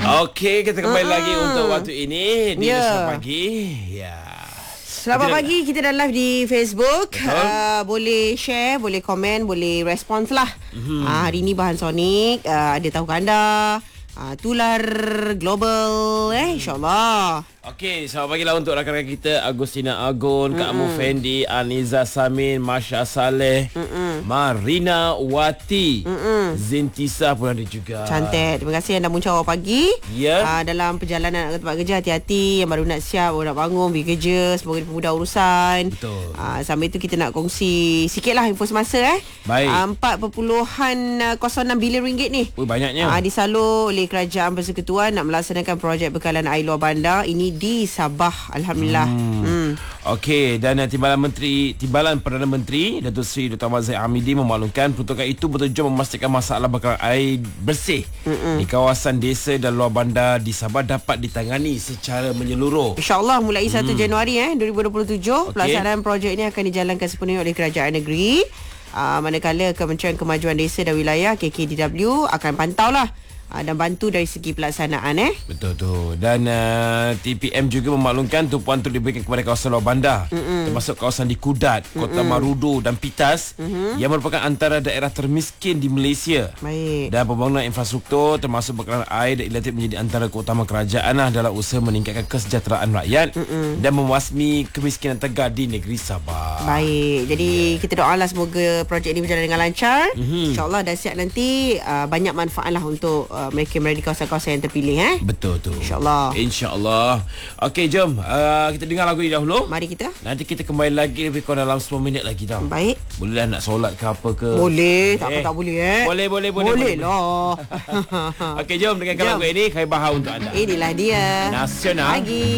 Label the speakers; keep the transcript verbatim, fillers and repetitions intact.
Speaker 1: Okey, kita kembali uh-uh. lagi untuk waktu ini di
Speaker 2: yeah.
Speaker 1: Selamat Pagi. Ya.
Speaker 2: Selamat kita pagi, kita dah live di Facebook. Uh, boleh share, boleh komen, boleh respons lah. Mm-hmm. Uh, hari ni bahan Sonic, uh, ada tahu ganda, uh, tular global, eh, insyaAllah.
Speaker 1: Okey, selamat pagi lah untuk rakan-rakan kita, Agustina Agun, Mm-mm. Kak Mu Fendi, Aniza Samin, Masya Saleh, Mm-mm. Marina Wati, Mm-mm. Zintisa pun ada juga.
Speaker 2: Cantik. Terima kasih yang dah muncul awal pagi.
Speaker 1: Ya. Yeah.
Speaker 2: Uh, dalam perjalanan ke tempat kerja, hati-hati. Yang baru nak siap, baru nak bangun, pergi kerja. Semoga dipermudah urusan.
Speaker 1: Betul.
Speaker 2: Uh, sambil itu kita nak kongsi sikit lah info semasa eh.
Speaker 1: Baik.
Speaker 2: Uh, empat perpuluhan kosong enam bilion ringgit ni.
Speaker 1: Oh, banyaknya.
Speaker 2: Uh, disalur oleh Kerajaan Persekutuan nak melaksanakan projek bekalan air luar bandar. Ini di Sabah, alhamdulillah. Hmm. hmm.
Speaker 1: Okey, dan Timbalan Menteri Timbalan Perdana Menteri Datuk Seri Doktor Ahmad Zahid Hamidi memaklumkan peruntukan itu bertujuan memastikan masalah bekalan air bersih Mm-mm. di kawasan desa dan luar bandar di Sabah dapat ditangani secara menyeluruh.
Speaker 2: InsyaAllah mulai satu Januari eh dua ribu dua puluh tujuh, okay. Pelaksanaan projek ini akan dijalankan sepenuhnya oleh Kerajaan Negeri. Uh, manakala Kementerian Kemajuan Desa dan Wilayah K K D W akan pantau lah Uh, dan bantu dari segi pelaksanaan eh.
Speaker 1: Betul tu. Dan uh, T P M juga memaklumkan tumpuan untuk diberikan kepada kawasan luar bandar, Mm-mm. termasuk kawasan di Kudat, Kota Mm-mm. Marudu dan Pitas, Mm-mm. yang merupakan antara daerah termiskin di Malaysia.
Speaker 2: Baik.
Speaker 1: Dan pembangunan infrastruktur termasuk bekalan air dan elektrik menjadi antara keutamaan kerajaan lah dalam usaha meningkatkan kesejahteraan rakyat Mm-mm. dan memuasmi kemiskinan tegar di negeri Sabah.
Speaker 2: Baik. Jadi yeah. kita doalah semoga projek ini berjalan dengan lancar.
Speaker 1: Mm-hmm.
Speaker 2: InsyaAllah dah siap nanti uh, banyak manfaat lah untuk Uh, mereka berada di kawasan-kawasan yang terpilih eh.
Speaker 1: Betul tu.
Speaker 2: InsyaAllah.
Speaker 1: InsyaAllah. Okey, jom uh, kita dengar lagu ni dahulu.
Speaker 2: Mari kita.
Speaker 1: Nanti kita kembali lagi lebih kurang dalam sepuluh minit lagi tau.
Speaker 2: Baik.
Speaker 1: Boleh lah nak solat ke apa ke?
Speaker 2: Boleh. Tak apa tak boleh eh.
Speaker 1: Boleh boleh boleh.
Speaker 2: Boleh, boleh lah.
Speaker 1: Okey, jom dengarkan lagu ini. Khair Bahar untuk anda.
Speaker 2: Inilah dia.
Speaker 1: Nasional.
Speaker 2: Pagi.